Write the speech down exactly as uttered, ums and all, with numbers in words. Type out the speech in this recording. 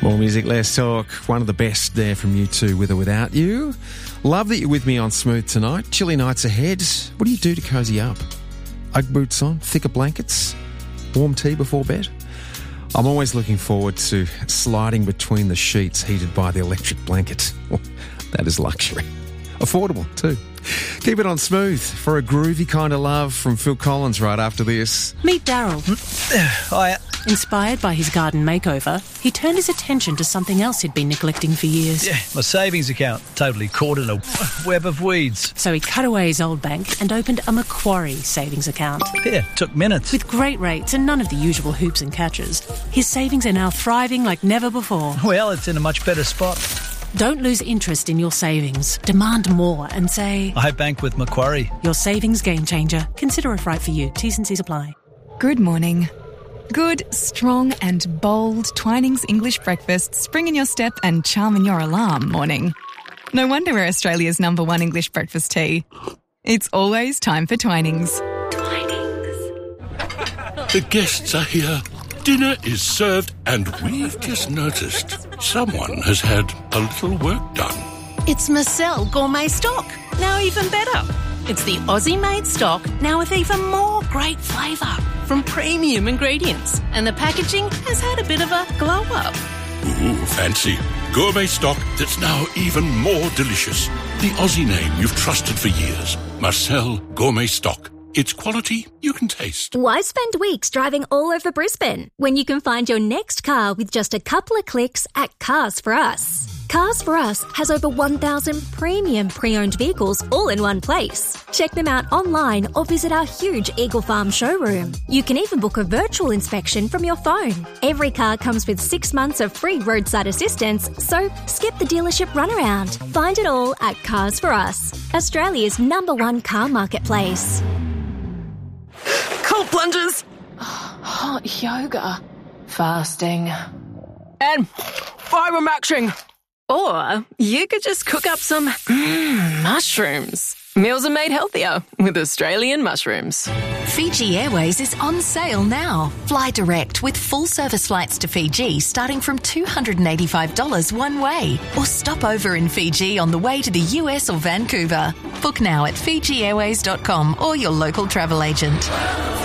More music, less talk. One of the best there from U two, With or Without You. Love that you're with me on Smooth tonight. Chilly nights ahead. What do you do to cosy up? Ugg boots on, thicker blankets, warm tea before bed? I'm always looking forward to sliding between the sheets heated by the electric blanket. That is luxury. Affordable too. Keep it on Smooth for a groovy kind of love from Phil Collins right after this. Meet Daryl. Hi. Inspired by his garden makeover, he turned his attention to something else he'd been neglecting for years. Yeah, my savings account, totally caught in a web of weeds. So he cut away his old bank and opened a Macquarie savings account. Yeah, took minutes. With great rates and none of the usual hoops and catches, his savings are now thriving like never before. Well, it's in a much better spot. Don't lose interest in your savings. Demand more and say, I bank with Macquarie. Your savings game changer. Consider if right for you. T's and C's apply. Good morning. Good, strong and bold Twinings English breakfast spring in your step and charm in your alarm morning. No wonder we're Australia's number one English breakfast tea. It's always time for Twinings. Twinings. The guests are here. Dinner is served and we've just noticed someone has had a little work done. It's Marcel Gourmet Stock, now even better. It's the Aussie-made stock, now with even more great flavour from premium ingredients. And the packaging has had a bit of a glow-up. Ooh, fancy. Gourmet stock that's now even more delicious. The Aussie name you've trusted for years. Marcel Gourmet Stock. It's quality you can taste. Why spend weeks driving all over Brisbane when you can find your next car with just a couple of clicks at Cars for Us? Cars for Us has over one thousand premium pre-owned vehicles all in one place. Check them out online or visit our huge Eagle Farm showroom. You can even book a virtual inspection from your phone. Every car comes with six months of free roadside assistance, so skip the dealership runaround. Find it all at Cars for Us, Australia's number one car marketplace. Cold plunges. Hot yoga. Fasting. And fibre-maxing. Or you could just cook up some mm, mushrooms. Meals are made healthier with Australian mushrooms. Fiji Airways is on sale now. Fly direct with full service flights to Fiji starting from two hundred eighty-five dollars one way. Or stop over in Fiji on the way to the U S or Vancouver. Book now at fiji airways dot com or your local travel agent.